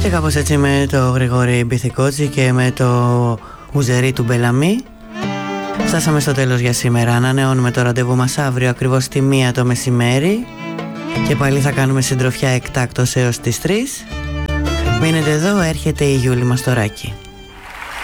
Και κάπως έτσι με το Γρηγόρη Μπιθικότζη και με το Ουζερί του Μπελαμή φτάσαμε στο τέλος για σήμερα. Ανανεώνουμε το ραντεβού μας αύριο ακριβώς στη 1 το μεσημέρι και πάλι θα κάνουμε συντροφιά εκτάκτως έως τις 3. Μείνετε εδώ, έρχεται η Γιούλη Μαστοράκη.